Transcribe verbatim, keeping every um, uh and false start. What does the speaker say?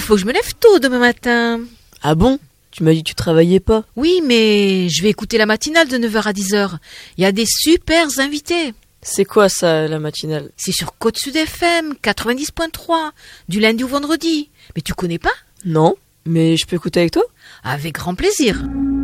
faut que je me lève tôt demain matin. Ah bon? Tu m'as dit que tu travaillais pas. Oui, mais je vais écouter la matinale de neuf heures à dix heures. Il y a des super invités. C'est quoi ça, la matinale? C'est sur Côte Sud F M, quatre-vingt-dix virgule trois, du lundi au vendredi. Mais tu connais pas? Non, mais je peux écouter avec toi? Avec grand plaisir.